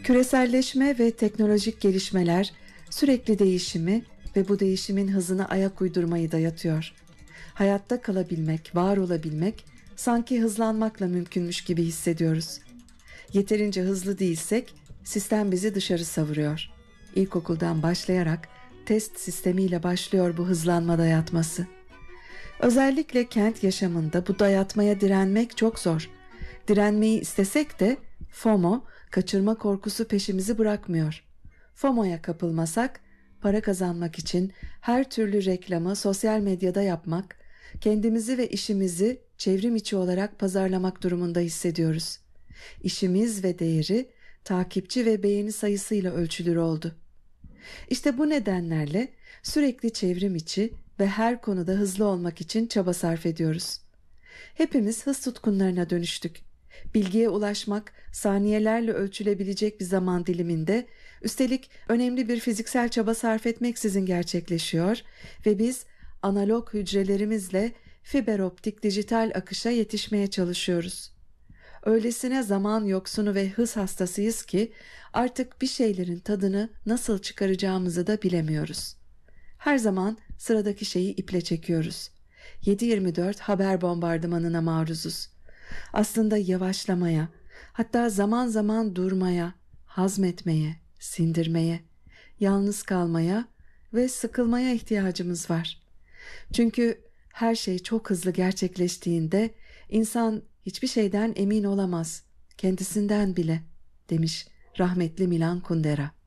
Küreselleşme ve teknolojik gelişmeler sürekli değişimi ve bu değişimin hızına ayak uydurmayı dayatıyor. Hayatta kalabilmek, var olabilmek sanki hızlanmakla mümkünmüş gibi hissediyoruz. Yeterince hızlı değilsek sistem bizi dışarı savuruyor. İlkokuldan başlayarak test sistemiyle başlıyor bu hızlanma dayatması. Özellikle kent yaşamında bu dayatmaya direnmek çok zor. Direnmeyi istesek de FOMO, kaçırma korkusu peşimizi bırakmıyor. FOMO'ya kapılmasak, para kazanmak için her türlü reklamı sosyal medyada yapmak, kendimizi ve işimizi çevrim içi olarak pazarlamak durumunda hissediyoruz. İşimiz ve değeri takipçi ve beğeni sayısıyla ölçülür oldu. İşte bu nedenlerle sürekli çevrim içi ve her konuda hızlı olmak için çaba sarf ediyoruz. Hepimiz hız tutkunlarına dönüştük. Bilgiye ulaşmak saniyelerle ölçülebilecek bir zaman diliminde, üstelik önemli bir fiziksel çaba sarf etmeksizin gerçekleşiyor ve biz analog hücrelerimizle fiber optik dijital akışa yetişmeye çalışıyoruz. Öylesine zaman yoksunu ve hız hastasıyız ki artık bir şeylerin tadını nasıl çıkaracağımızı da bilemiyoruz. Her zaman sıradaki şeyi iple çekiyoruz. 7/24 haber bombardımanına maruzuz. Aslında yavaşlamaya, hatta zaman zaman durmaya, hazmetmeye, sindirmeye, yalnız kalmaya ve sıkılmaya ihtiyacımız var. Çünkü her şey çok hızlı gerçekleştiğinde insan hiçbir şeyden emin olamaz, kendisinden bile, demiş rahmetli Milan Kundera.